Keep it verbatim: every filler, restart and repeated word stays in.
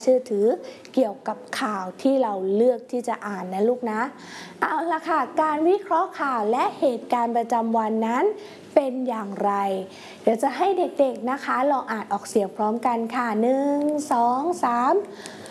เชื่อถือเกี่ยวกับข่าวที่เราเลือกที่จะอ่านนะลูกนะเอาละค่ะการวิเคราะห์ข่าวและเหตุการณ์ประจำวันนั้นเป็นอย่างไรเดี๋ยวจะให้เด็กๆนะคะลองอ่านออกเสียงพร้อมกันค่ะหนึ่ง สอง สาม